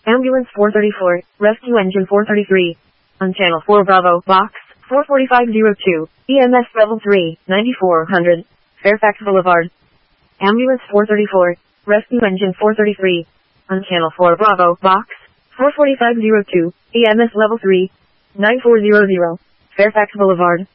Ambulance 434, Rescue Engine 433. On Channel 4 Bravo, Box 44502, EMS Level 3, 9400, Fairfax Boulevard. Ambulance 434, Rescue Engine 433. On Channel 4 Bravo, Box 44502, EMS Level 3, 9400, Fairfax Boulevard.